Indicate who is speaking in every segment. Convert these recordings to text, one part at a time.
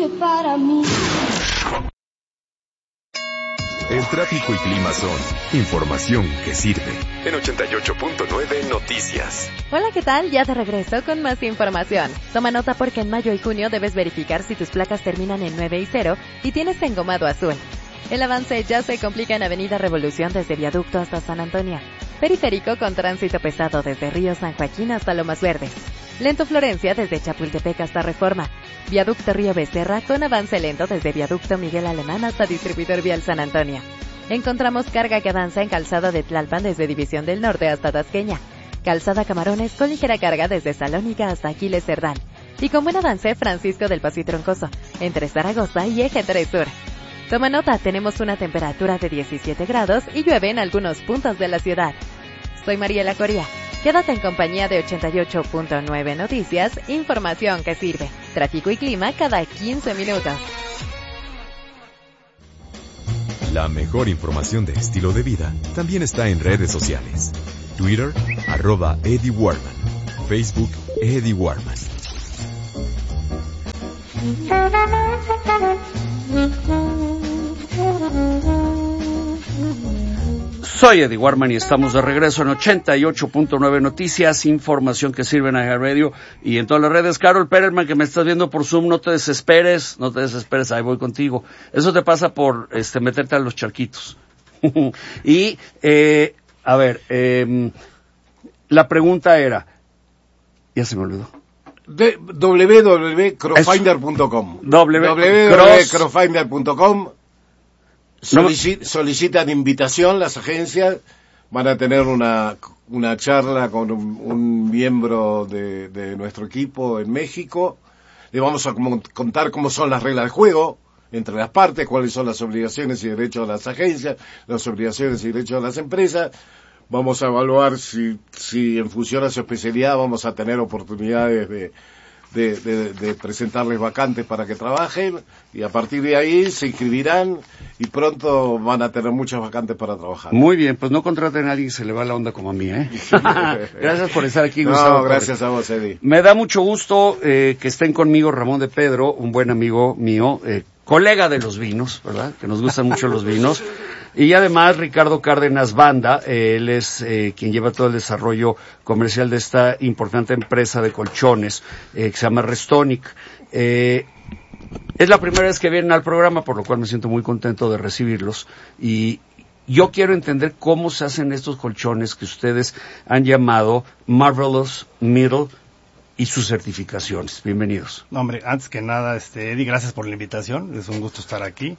Speaker 1: vive para mí.
Speaker 2: El tráfico y clima son información que sirve. En 88.9 Noticias.
Speaker 3: Hola, ¿qué tal? Ya de regreso con más información. Toma nota porque en mayo y junio debes verificar si tus placas terminan en 9 y 0 y tienes engomado azul. El avance ya se complica en Avenida Revolución desde Viaducto hasta San Antonio. Periférico con tránsito pesado desde Río San Joaquín hasta Lomas Verdes. Lento Florencia desde Chapultepec hasta Reforma. Viaducto Río Becerra con avance lento desde Viaducto Miguel Alemán hasta Distribuidor Vial San Antonio. Encontramos carga que avanza en Calzada de Tlalpan desde División del Norte hasta Tasqueña. Calzada Camarones con ligera carga desde Salónica hasta Aquiles Cerdán. Y con buen avance Francisco del Paso y Troncoso, entre Zaragoza y Eje 3 Sur. Toma nota, tenemos una temperatura de 17 grados y llueve en algunos puntos de la ciudad. Soy Mariela Coria. Quédate en compañía de 88.9 Noticias, información que sirve. Tráfico y clima cada 15 minutos.
Speaker 2: La mejor información de estilo de vida también está en redes sociales. Twitter, @Eddie Warman. Facebook, Eddie Warman.
Speaker 4: Soy Eddie Warman y estamos de regreso en 88.9 Noticias, información que sirve en iHeart Radio y en todas las redes. Carol Perelman, que me estás viendo por Zoom, no te desesperes, ahí voy contigo. Eso te pasa por meterte a los charquitos. Y, la pregunta era, ya se me olvidó.
Speaker 5: www.crowfinder.com www.crowfinder.com Solicitan invitación las agencias, van a tener una charla con un miembro de nuestro equipo en México, le vamos a contar cómo son las reglas de juego entre las partes, cuáles son las obligaciones y derechos de las agencias, las obligaciones y derechos de las empresas. Vamos a evaluar si en función a su especialidad vamos a tener oportunidades de presentarles vacantes para que trabajen, y a partir de ahí se inscribirán y pronto van a tener muchas vacantes para trabajar.
Speaker 4: Muy bien, pues no contraten a alguien que se le va la onda como a mí, ¿eh? Gracias por estar aquí, Gustavo.
Speaker 5: No, gracias a vos, Eddie.
Speaker 4: Me da mucho gusto que estén conmigo Ramón de Pedro, un buen amigo mío, colega de los vinos, ¿verdad? Que nos gustan mucho los vinos. Y además Ricardo Cárdenas Banda, él es quien lleva todo el desarrollo comercial de esta importante empresa de colchones que se llama Restonic. Es la primera vez que vienen al programa, por lo cual me siento muy contento de recibirlos. Y yo quiero entender cómo se hacen estos colchones que ustedes han llamado Marvelous Middle y sus certificaciones. Bienvenidos.
Speaker 6: No, hombre, antes que nada, Eddie, gracias por la invitación. Es un gusto estar aquí.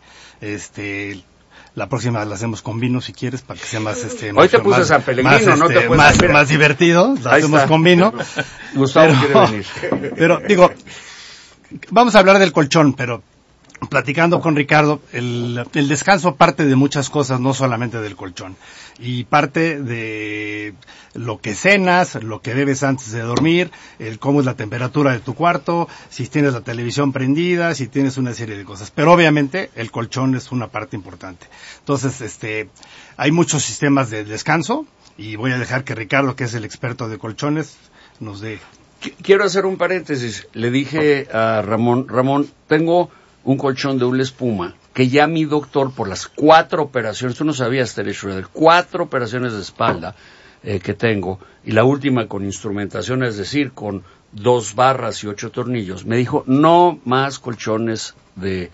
Speaker 6: La próxima la hacemos con vino, si quieres, para que sea más,
Speaker 4: hoy te puse San Pellegrino, no te puedes
Speaker 6: más divertido. La hacemos con vino.
Speaker 4: Gustavo quiere venir.
Speaker 6: Pero, digo, vamos a hablar del colchón, pero platicando con Ricardo, el descanso parte de muchas cosas, no solamente del colchón. Y parte de lo que cenas, lo que bebes antes de dormir, cómo es la temperatura de tu cuarto, si tienes la televisión prendida, si tienes una serie de cosas. Pero obviamente el colchón es una parte importante. Entonces, hay muchos sistemas de descanso y voy a dejar que Ricardo, que es el experto de colchones, nos dé.
Speaker 4: Quiero hacer un paréntesis. Le dije a Ramón, tengo un colchón de una espuma que ya mi doctor, por las 4 operaciones, tú no sabías, Terry Schroeder, 4 operaciones de espalda que tengo, y la última con instrumentación, es decir, con 2 barras y 8 tornillos, me dijo, no más colchones de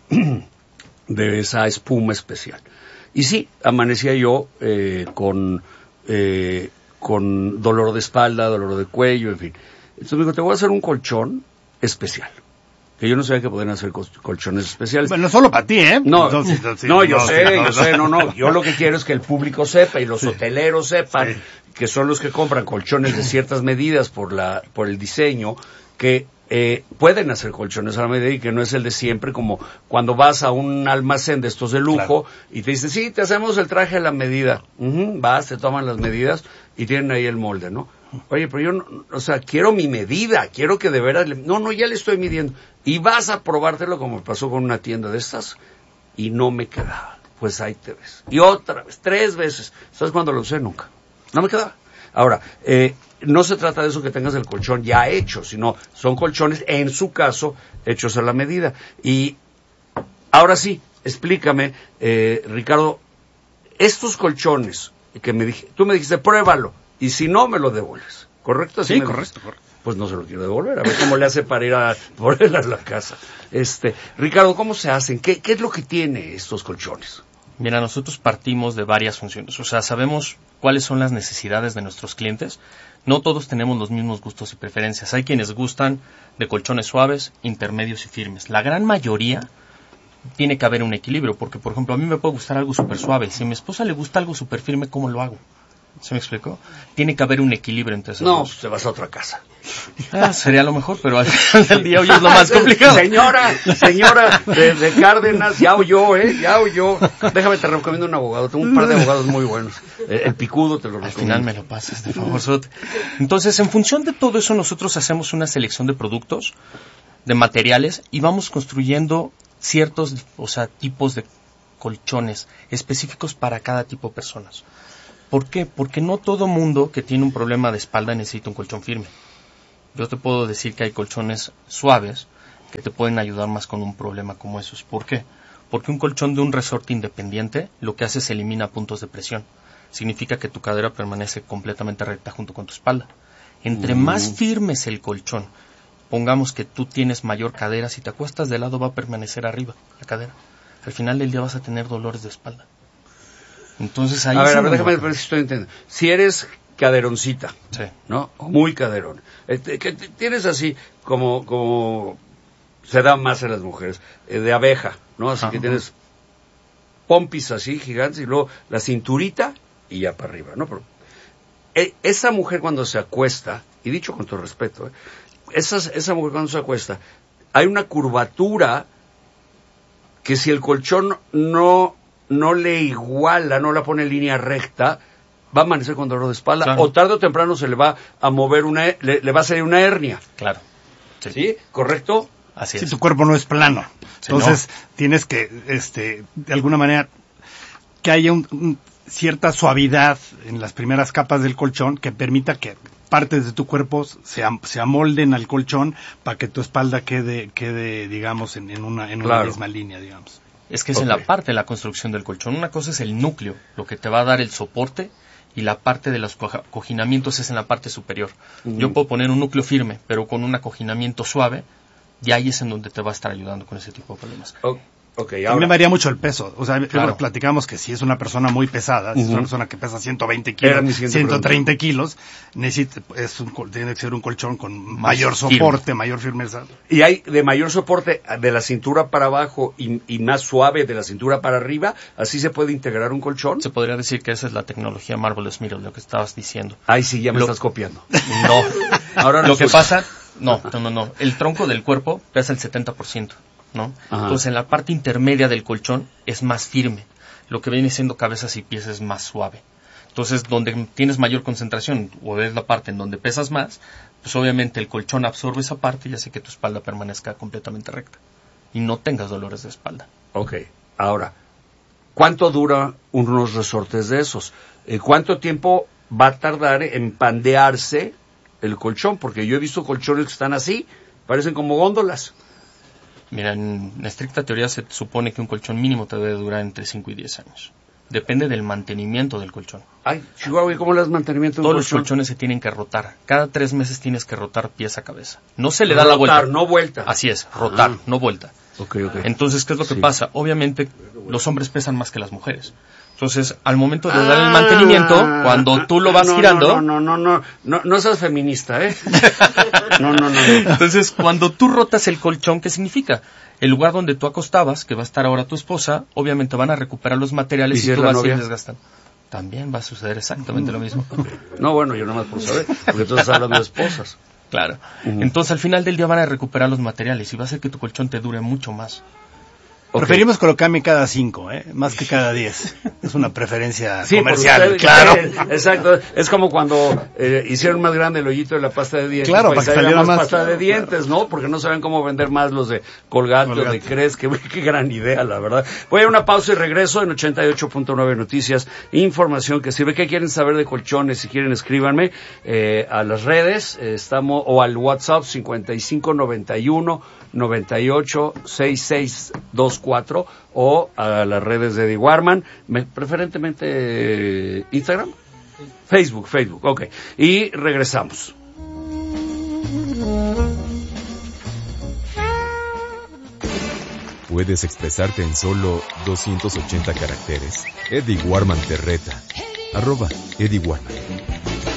Speaker 4: esa espuma especial. Y sí, amanecía yo con dolor de espalda, dolor de cuello, en fin. Entonces me dijo, te voy a hacer un colchón especial. Que yo no sabía que podían hacer colchones especiales.
Speaker 6: Bueno, no solo para ti, ¿eh?
Speaker 4: No, yo sé, yo lo que quiero es que el público sepa y los hoteleros sepan que son los que compran colchones de ciertas medidas por el diseño, que pueden hacer colchones a la medida y que no es el de siempre, como cuando vas a un almacén de estos de lujo, claro, y te dicen, sí, te hacemos el traje a la medida. Vas, te toman las medidas y tienen ahí el molde, ¿no? Oye, pero yo, quiero mi medida, quiero que de veras, ya le estoy midiendo. Y vas a probártelo como me pasó con una tienda de estas, y no me quedaba. Pues ahí te ves. Y otra vez, 3 veces. ¿Sabes cuándo lo usé? Nunca. No me quedaba. Ahora, no se trata de eso que tengas el colchón ya hecho, sino son colchones, en su caso, hechos a la medida. Y ahora sí, explícame, Ricardo, estos colchones que tú me dijiste, pruébalo, y si no, me lo devuelves, ¿correcto?
Speaker 1: Sí, correcto.
Speaker 4: Pues no se lo quiero devolver, a ver cómo le hace para ir por él a la casa. Ricardo, ¿cómo se hacen? ¿Qué es lo que tiene estos colchones?
Speaker 1: Mira, nosotros partimos de varias funciones, o sea, sabemos cuáles son las necesidades de nuestros clientes. No todos tenemos los mismos gustos y preferencias. Hay quienes gustan de colchones suaves, intermedios y firmes. La gran mayoría tiene que haber un equilibrio, porque, por ejemplo, a mí me puede gustar algo súper suave. Si a mi esposa le gusta algo súper firme, ¿cómo lo hago? ¿Se me explicó? Tiene que haber un equilibrio entre esos dos.
Speaker 4: No, te vas a otra casa.
Speaker 1: Sería lo mejor, pero al final del día hoy es lo más complicado.
Speaker 4: Señora de Cárdenas, ya oyó. Déjame, te recomiendo un abogado. Tengo un par de abogados muy buenos. El Picudo te lo recomiendo.
Speaker 1: Al final me lo pasas, de favor. Entonces, en función de todo eso, nosotros hacemos una selección de productos, de materiales, y vamos construyendo ciertos, tipos de colchones específicos para cada tipo de personas. ¿Por qué? Porque no todo mundo que tiene un problema de espalda necesita un colchón firme. Yo te puedo decir que hay colchones suaves que te pueden ayudar más con un problema como esos. ¿Por qué? Porque un colchón de un resorte independiente lo que hace es elimina puntos de presión. Significa que tu cadera permanece completamente recta junto con tu espalda. Entre más firme es el colchón, pongamos que tú tienes mayor cadera, si te acuestas de lado va a permanecer arriba la cadera. Al final del día vas a tener dolores de espalda. Entonces ahí
Speaker 4: déjame ver si estoy entendiendo. Si eres caderoncita,
Speaker 1: sí,
Speaker 4: ¿no? O muy caderón, que tienes así como se da más en las mujeres, de abeja, ¿no? Así que tienes pompis así gigantes y luego la cinturita y ya para arriba, ¿no? Pero esa mujer cuando se acuesta, y dicho con todo respeto, esa mujer cuando se acuesta, hay una curvatura que si el colchón no le iguala, no la pone en línea recta, va a amanecer con dolor de espalda, claro. O tarde o temprano se le va a mover le va a salir una hernia.
Speaker 1: Claro.
Speaker 4: ¿Sí? ¿Correcto?
Speaker 1: Así es.
Speaker 6: Si tu cuerpo no es plano. Entonces, tienes que, de alguna manera, que haya cierta suavidad en las primeras capas del colchón que permita que partes de tu cuerpo se amolden al colchón para que tu espalda quede digamos, en una misma línea, digamos.
Speaker 1: Es que es en la parte de la construcción del colchón. Una cosa es el núcleo, lo que te va a dar el soporte, y la parte de los acoginamientos es en la parte superior. Yo puedo poner un núcleo firme, pero con un acoginamiento suave, y ahí es en donde te va a estar ayudando con ese tipo de problemas.
Speaker 6: Okay, ahora. A mí me varía mucho el peso. O sea, claro. Platicamos que si es una persona muy pesada, si es una persona que pesa 120 kilos, 130 kilos, tiene que ser un colchón con mayor soporte, mayor firmeza.
Speaker 4: ¿Y hay de mayor soporte de la cintura para abajo y más suave de la cintura para arriba? ¿Así se puede integrar un colchón?
Speaker 1: Se podría decir que esa es la tecnología Marvelous Mirror, lo que estabas diciendo.
Speaker 4: Ay, sí, ya me estás copiando.
Speaker 1: No. Ahora lo que pasa... No. El tronco del cuerpo pesa el 70%. ¿no? Entonces en la parte intermedia del colchón es más firme, lo que viene siendo cabezas y pies es más suave. Entonces donde tienes mayor concentración o es la parte en donde pesas más, pues obviamente el colchón absorbe esa parte y hace que tu espalda permanezca completamente recta y no tengas dolores de espalda.
Speaker 4: Ok, ahora, ¿cuánto dura unos resortes de esos? ¿Cuánto tiempo va a tardar en pandearse el colchón? Porque yo he visto colchones que están así, parecen como góndolas.
Speaker 1: Mira, en estricta teoría se supone que un colchón mínimo te debe durar entre 5 y 10 años. Depende del mantenimiento del colchón.
Speaker 4: Ay, Chihuahua, ¿y cómo le das mantenimiento de un
Speaker 1: colchón?
Speaker 4: Todos
Speaker 1: los colchones se tienen que rotar. Cada 3 meses tienes que rotar pies a cabeza. No se le da la vuelta.
Speaker 4: Rotar, no vuelta.
Speaker 1: Así es, rotar, no vuelta.
Speaker 4: Okay.
Speaker 1: Entonces, ¿qué es lo que pasa? Obviamente, los hombres pesan más que las mujeres. Entonces, al momento de dar el mantenimiento, cuando tú lo vas girando...
Speaker 4: No seas feminista, ¿eh? No.
Speaker 1: Entonces, cuando tú rotas el colchón, ¿qué significa? El lugar donde tú acostabas, que va a estar ahora tu esposa, obviamente van a recuperar los materiales y tú vas a ir desgastando. También va a suceder exactamente lo mismo.
Speaker 4: No, bueno, yo nomás por saber, porque tú estás hablando de esposas.
Speaker 1: Claro. Entonces, al final del día van a recuperar los materiales y va a hacer que tu colchón te dure mucho más.
Speaker 4: Okay.
Speaker 6: Preferimos colocarme cada 5, más que cada 10. Es una preferencia
Speaker 4: sí,
Speaker 6: comercial,
Speaker 4: usted,
Speaker 6: claro.
Speaker 4: Exacto. Es como cuando hicieron más grande el hoyito de la pasta de dientes.
Speaker 6: Claro, para que saliera más
Speaker 4: pasta de dientes, claro. ¿No? Porque no saben cómo vender más los de Colgate o de Crest. Qué gran idea, la verdad. Voy a una pausa y regreso en 88.9 Noticias. Información que sirve. ¿Qué quieren saber de colchones? Si quieren, escríbanme a las redes. Estamos, o al WhatsApp 5591 98 6624 o a las redes de Eddie Warman, preferentemente Instagram, Facebook, ok. Y regresamos.
Speaker 2: ¿Puedes expresarte en solo 280 caracteres? Eddie Warman te reta. @Eddie Warman.